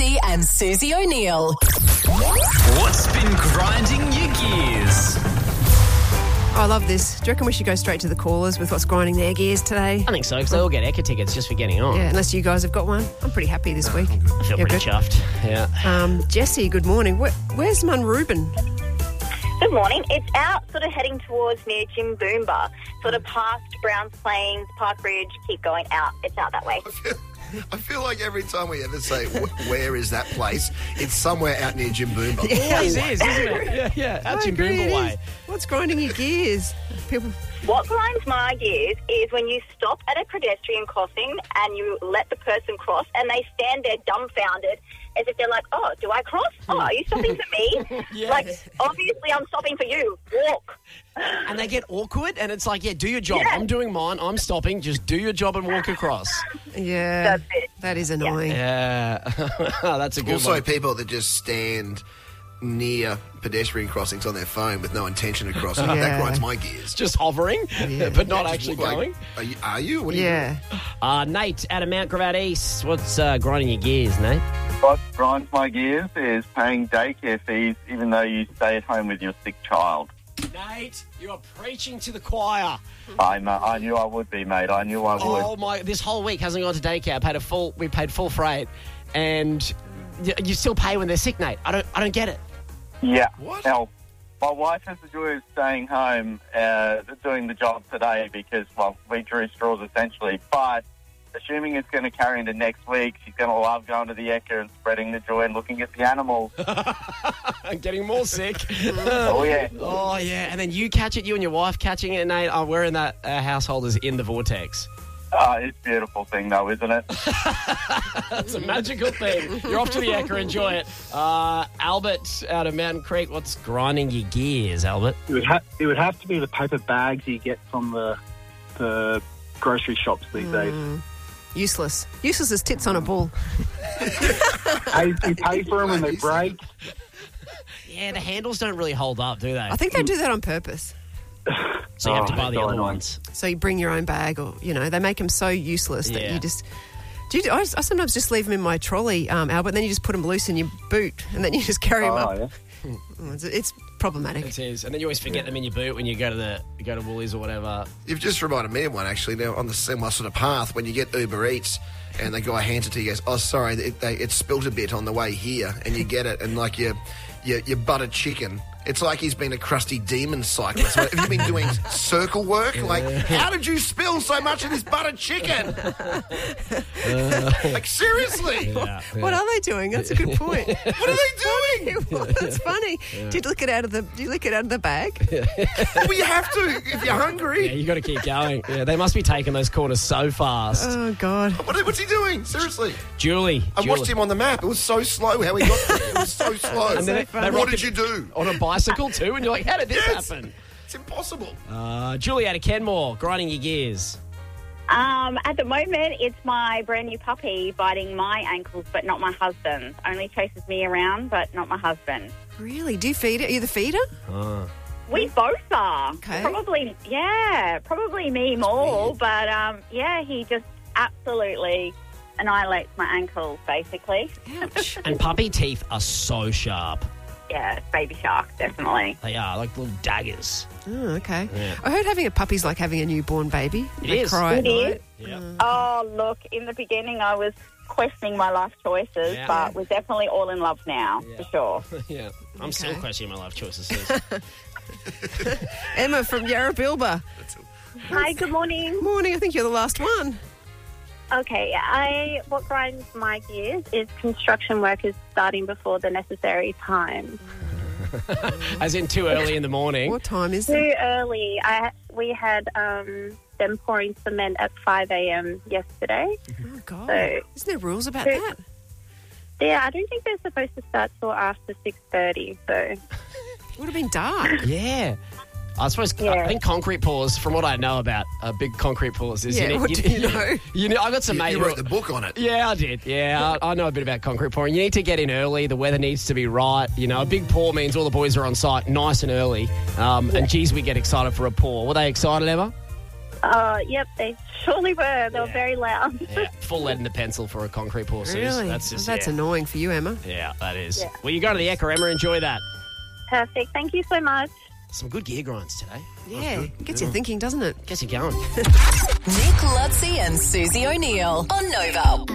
Massey and Susie O'Neill. What's been grinding your gears? I love this. Do you reckon we should go straight to the callers with what's grinding their gears today? I think so, because they all get Ekka tickets just for getting on. Yeah, unless you guys have got one. I'm pretty happy this week. I feel pretty chuffed. Yeah. Jesse, good morning. Where's Mun Reuben? Good morning. It's out sort of heading towards near Jimboomba, sort of past Browns Plains, Park Ridge, keep going out. It's out that way. I feel like every time we ever say, where is that place, it's somewhere out near Jimboomba. It always is, isn't it? Yeah, out Jimboomba way. What's grinding your gears? People... What grinds my gears is when you stop at a pedestrian crossing and you let the person cross and they stand there dumbfounded as if they're like, oh, do I cross? Oh, are you stopping for me? Yeah. Like, obviously I'm stopping for you. Walk. And they get awkward and it's like, yeah, do your job. Yeah. I'm doing mine. I'm stopping. Just do your job and walk across. Yeah, That's it. that is annoying. Yeah. That's a good Also, one. people that just stand near pedestrian crossings on their phone with no intention of crossing. Yeah. That grinds my gears. Just hovering, but not actually Just look going. like, are you? What are you Yeah. Nate out of Mount Gravatt East. What's grinding your gears, Nate? What grinds my gears is paying daycare fees even though you stay at home with your sick child. Nate, you are preaching to the choir. I knew I would be, mate. I knew I would. Oh my! This whole week hasn't gone to daycare. We paid full freight, and you still pay when they're sick, Nate. I don't get it. Yeah. What? Now, my wife has the joy of staying home doing the job today because, well, we drew straws essentially. But assuming it's going to carry into next week, she's going to love going to the Ekka and spreading the joy and looking at the animals. And getting more sick. Oh, yeah. Oh yeah, and then you catch it. You and your wife catching it, Nate. We're in that household is in the vortex. It's a beautiful thing, though, isn't it? It's a magical thing. You're off to the Ekka. Enjoy it. Albert out of Mountain Creek. What's grinding your gears, Albert? It would have to be the paper bags you get from the grocery shops these days. Useless. Useless as tits on a bull. You pay for them and they break. Yeah, the handles don't really hold up, do they? I think they do that on purpose. So you have to buy the other annoying. ones. So you bring your own bag or, they make them so useless that Yeah. you just... I sometimes just leave them in my trolley, Albert, and then you just put them loose in your boot and then you just carry them up. Yeah. It's problematic. It is, and then you always forget them in your boot when you go to Woolies or whatever. You've just reminded me of one, actually, now on the similar sort of path. When you get Uber Eats and the guy hands it to you, goes, oh, sorry, it spilt a bit on the way here, and you get it, and like your butter chicken, it's like he's been a crusty demon cyclist. Have you been doing circle work? Like, how did you spill so much of this butter chicken? Like, seriously? What are they doing? That's a good point. What are they doing? Well, that's funny. Do you lick it out of the bag? Well, you have to if you're hungry. Yeah, you got to keep going. Yeah, they must be taking those corners so fast. Oh, God. What's he doing? Seriously. Julie. I watched him on the map. It was so slow how he got there. It was so slow. And then they what rocked did it you do? on a bicycle too, and you're like, how did this Yes. happen? It's impossible. Julie out of Kenmore, grinding your gears. At the moment, it's my brand new puppy biting my ankles, but not my husband's. Only chases me around, but not my husband. Really? Do you feed it? Are you the feeder? We both are. Okay. Probably me more, but he just absolutely annihilates my ankles, basically. Ouch. And puppy teeth are so sharp. Yeah, baby shark, definitely. They are like little daggers. Oh, okay. Yeah. I heard having a puppy's like having a newborn baby. It They is. cry at It night. is. Yeah. Oh, look, in the beginning I was questioning my life choices, Yeah. but we're definitely all in love now, for sure. Yeah. I'm still questioning my life choices. Emma from Yarrabilba. Hi, good morning. Morning. I think you're the last one. Okay, what grinds my gears is construction workers starting before the necessary time. As in too early in the morning. What time is it? Too early. We had them pouring cement at 5 a.m. yesterday. Oh, God. So- Isn't there rules about So- that? Yeah, I don't think they're supposed to start till after 6:30. So Would have been dark. Yeah. I suppose I Yeah. think concrete pours, from what I know about big concrete pours, is Yeah, what do you know? I got some mate You who- wrote the book on it. Yeah, I did. Yeah, I know a bit about concrete pouring. You need to get in early. The weather needs to be right. A big pour means all the boys are on site nice and early. And geez, we get excited for a pour. Were they excited, Emma? Yep, they surely were. They were very loud. Yeah, full lead in the pencil for a concrete pour, Suze. Really? That's Annoying for you, Emma. Yeah, that is. Yeah. Well, you go to the Ekka, Emma. Enjoy that. Perfect. Thank you so much. Some good gear grinds today. Yeah, gets you thinking, doesn't it? Gets you going. Nick Lutzi and Susie O'Neill on Nova.